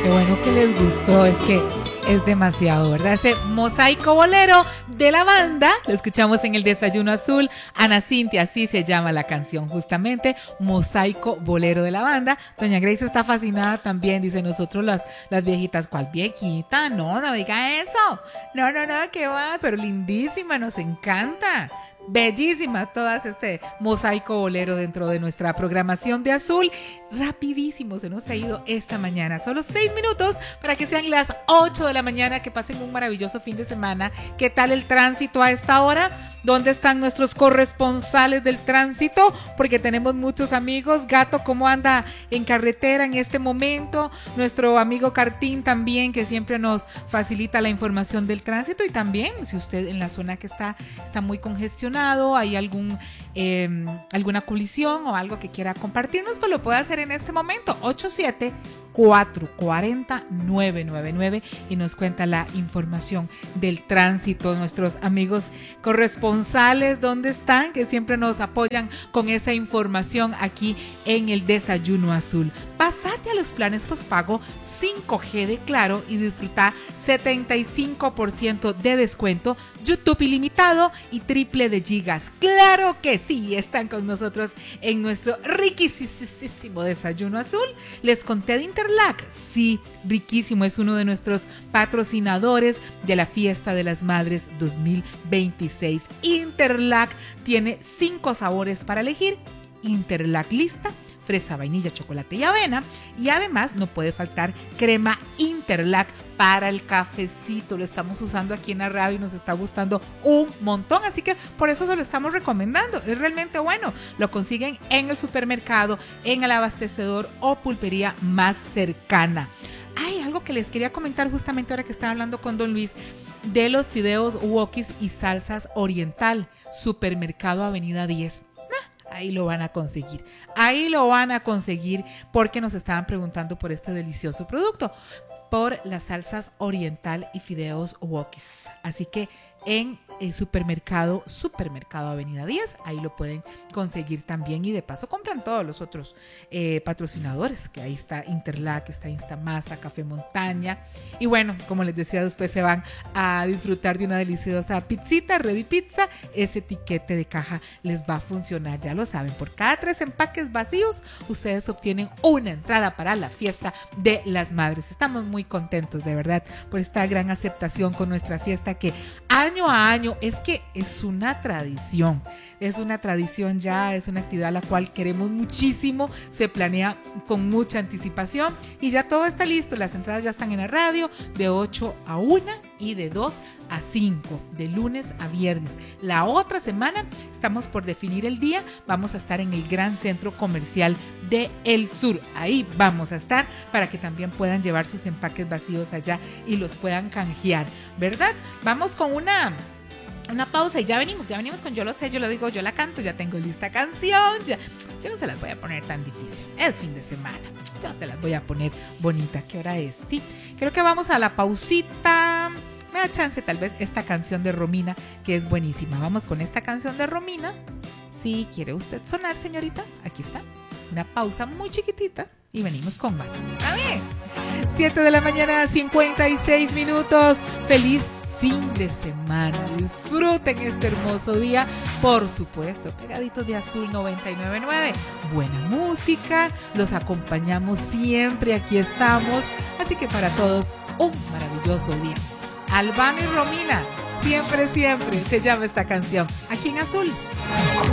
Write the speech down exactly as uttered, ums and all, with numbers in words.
Qué bueno que les gustó, es que es demasiado, ¿verdad? Ese mosaico bolero de la banda, lo escuchamos en el Desayuno Azul. Ana Cintia, así se llama la canción, justamente, mosaico bolero de la banda. Doña Grace está fascinada también, dice, nosotros las, las viejitas, ¿cuál viejita? No, no diga eso. No, no, no, qué va, pero lindísima, nos encanta. Bellísimas todas este mosaico bolero dentro de nuestra programación de Azul. Rapidísimo se nos ha ido esta mañana. Solo seis minutos para que sean las ocho de la mañana. Que pasen un maravilloso fin de semana. ¿Qué tal el tránsito a esta hora? ¿Dónde están nuestros corresponsales del tránsito? Porque tenemos muchos amigos. Gato, ¿cómo anda en carretera en este momento? Nuestro amigo Cartín también, que siempre nos facilita la información del tránsito. Y también, si usted en la zona que está, está muy congestionado, hay algún, eh, alguna colisión o algo que quiera compartirnos, pues lo puede hacer en este momento. ocho siete cuatro cuatro cero nueve nueve nueve y nos cuenta la información del tránsito. Nuestros amigos corresponsales, ¿dónde están? Que siempre nos apoyan con esa información aquí en el Desayuno Azul. Pásate a los planes postpago cinco G de Claro y disfruta setenta y cinco por ciento de descuento, YouTube ilimitado y triple de gigas. ¡Claro que sí! Están con nosotros en nuestro riquísimo Desayuno Azul. Les conté de Interlac. Sí, riquísimo. Es uno de nuestros patrocinadores de la Fiesta de las Madres dos mil veintiséis. Interlac tiene cinco sabores para elegir. Interlac lista, fresa, vainilla, chocolate y avena. Y además no puede faltar crema Interlac para el cafecito. Lo estamos usando aquí en la radio y nos está gustando un montón, así que por eso se lo estamos recomendando. Es realmente bueno. Lo consiguen en el supermercado, en el abastecedor o pulpería más cercana. Hay algo que les quería comentar justamente ahora que estaba hablando con don Luis de los fideos wokis y salsas oriental. Supermercado Avenida diez. Ahí lo van a conseguir, ahí lo van a conseguir porque nos estaban preguntando por este delicioso producto, por las salsas oriental y fideos wokis. Así que en el supermercado, supermercado Avenida diez, ahí lo pueden conseguir también y de paso compran todos los otros eh, patrocinadores, que ahí está Interlac, está Instamasa, Café Montaña y bueno, como les decía, después se van a disfrutar de una deliciosa pizzita, Ready Pizza. Ese tiquete de caja les va a funcionar, ya lo saben, por cada tres empaques vacíos ustedes obtienen una entrada para la Fiesta de las Madres. Estamos muy contentos de verdad por esta gran aceptación con nuestra fiesta que año a año, es que es una tradición, es una tradición ya, es una actividad a la cual queremos muchísimo, se planea con mucha anticipación y ya todo está listo, las entradas ya están en la radio de ocho a una y de dos a cinco, de lunes a viernes. La otra semana estamos por definir el día, vamos a estar en el Gran Centro Comercial de El Sur, ahí vamos a estar para que también puedan llevar sus empaques vacíos allá y los puedan canjear, ¿verdad? Vamos con una... Una pausa y ya venimos, ya venimos con Yo Lo Sé, Yo Lo Digo, Yo La Canto, ya tengo lista canción, ya, yo no se las voy a poner tan difícil, es fin de semana, yo se las voy a poner bonita. ¿Qué hora es? Sí, creo que vamos a la pausita, me da chance tal vez esta canción de Romina que es buenísima, vamos con esta canción de Romina, si quiere usted sonar señorita, aquí está, una pausa muy chiquitita y venimos con más. ¿Está bien? siete de la mañana, cincuenta y seis minutos, feliz fin de semana, disfruten este hermoso día, por supuesto, pegaditos de Azul noventa y nueve punto nueve, buena música, los acompañamos siempre, aquí estamos, así que para todos un maravilloso día. Albano y Romina, siempre, siempre se llama esta canción, aquí en Azul.